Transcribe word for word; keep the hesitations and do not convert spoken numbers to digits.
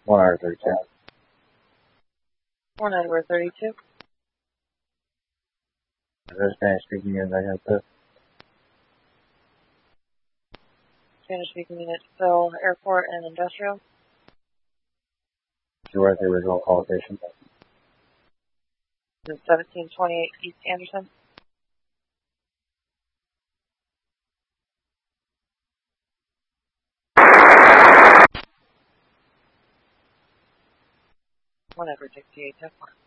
one hour thirty-two. one hour thirty-two. Is this Spanish speaking unit I got this? Spanish speaking unit, Phil, Airport and Industrial. You were at the original call station. seventeen twenty-eight East Anderson. one hour sixty-eight, ten four.